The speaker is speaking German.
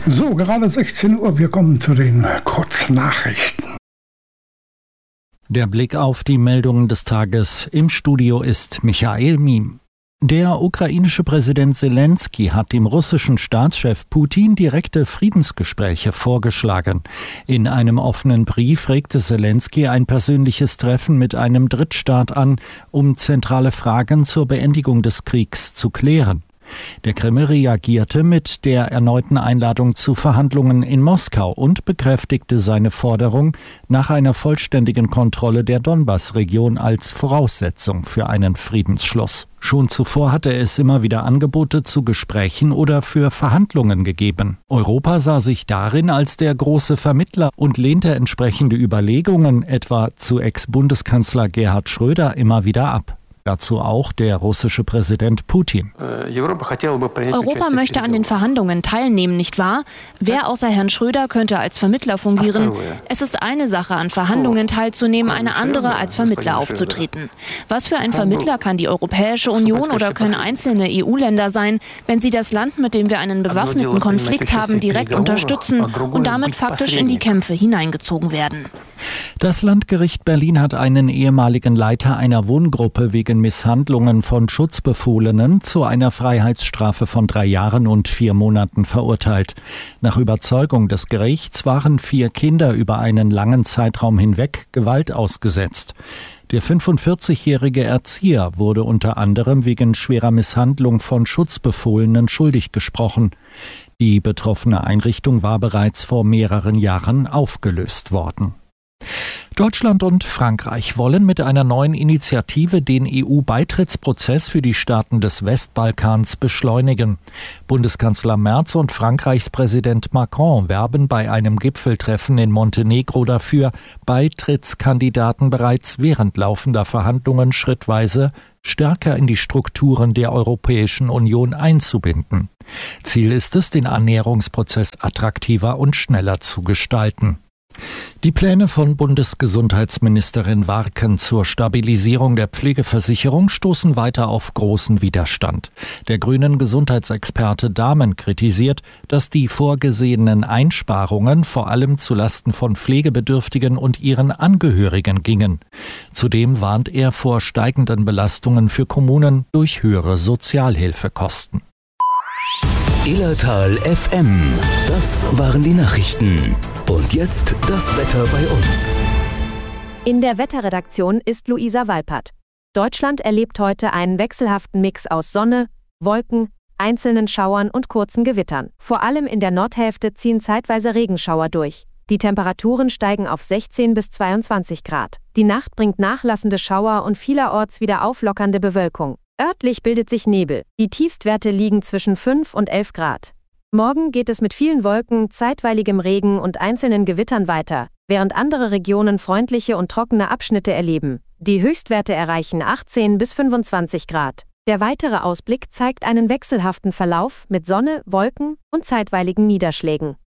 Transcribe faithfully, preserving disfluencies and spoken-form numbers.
So, gerade sechzehn Uhr, wir kommen zu den Kurznachrichten. Der Blick auf die Meldungen des Tages. Im Studio ist Michael Miem. Der ukrainische Präsident Selenskyj hat dem russischen Staatschef Putin direkte Friedensgespräche vorgeschlagen. In einem offenen Brief regte Selenskyj ein persönliches Treffen mit einem Drittstaat an, um zentrale Fragen zur Beendigung des Kriegs zu klären. Der Kreml reagierte mit der erneuten Einladung zu Verhandlungen in Moskau und bekräftigte seine Forderung nach einer vollständigen Kontrolle der Donbass-Region als Voraussetzung für einen Friedensschluss. Schon zuvor hatte es immer wieder Angebote zu Gesprächen oder für Verhandlungen gegeben. Europa sah sich darin als der große Vermittler und lehnte entsprechende Überlegungen, etwa zu Ex-Bundeskanzler Gerhard Schröder, immer wieder ab. Dazu auch der russische Präsident Putin. Europa möchte an den Verhandlungen teilnehmen, nicht wahr? Wer außer Herrn Schröder könnte als Vermittler fungieren? Es ist eine Sache, an Verhandlungen teilzunehmen, eine andere, als Vermittler aufzutreten. Was für ein Vermittler kann die Europäische Union oder können einzelne E U-Länder sein, wenn sie das Land, mit dem wir einen bewaffneten Konflikt haben, direkt unterstützen und damit faktisch in die Kämpfe hineingezogen werden? Das Landgericht Berlin hat einen ehemaligen Leiter einer Wohngruppe wegen Misshandlungen von Schutzbefohlenen zu einer Freiheitsstrafe von drei Jahren und vier Monaten verurteilt. Nach Überzeugung des Gerichts waren vier Kinder über einen langen Zeitraum hinweg Gewalt ausgesetzt. Der fünfundvierzigjährige Erzieher wurde unter anderem wegen schwerer Misshandlung von Schutzbefohlenen schuldig gesprochen. Die betroffene Einrichtung war bereits vor mehreren Jahren aufgelöst worden. Deutschland und Frankreich wollen mit einer neuen Initiative den E U-Beitrittsprozess für die Staaten des Westbalkans beschleunigen. Bundeskanzler Merz und Frankreichs Präsident Macron werben bei einem Gipfeltreffen in Montenegro dafür, Beitrittskandidaten bereits während laufender Verhandlungen schrittweise stärker in die Strukturen der Europäischen Union einzubinden. Ziel ist es, den Annäherungsprozess attraktiver und schneller zu gestalten. Die Pläne von Bundesgesundheitsministerin Warken zur Stabilisierung der Pflegeversicherung stoßen weiter auf großen Widerstand. Der grünen Gesundheitsexperte Dahmen kritisiert, dass die vorgesehenen Einsparungen vor allem zulasten von Pflegebedürftigen und ihren Angehörigen gingen. Zudem warnt er vor steigenden Belastungen für Kommunen durch höhere Sozialhilfekosten. Illertal F M. Das waren die Nachrichten. Und jetzt das Wetter bei uns. In der Wetterredaktion ist Luisa Walpert. Deutschland erlebt heute einen wechselhaften Mix aus Sonne, Wolken, einzelnen Schauern und kurzen Gewittern. Vor allem in der Nordhälfte ziehen zeitweise Regenschauer durch. Die Temperaturen steigen auf sechzehn bis zweiundzwanzig Grad. Die Nacht bringt nachlassende Schauer und vielerorts wieder auflockernde Bewölkung. Örtlich bildet sich Nebel. Die Tiefstwerte liegen zwischen fünf und elf Grad. Morgen geht es mit vielen Wolken, zeitweiligem Regen und einzelnen Gewittern weiter, während andere Regionen freundliche und trockene Abschnitte erleben. Die Höchstwerte erreichen achtzehn bis fünfundzwanzig Grad. Der weitere Ausblick zeigt einen wechselhaften Verlauf mit Sonne, Wolken und zeitweiligen Niederschlägen.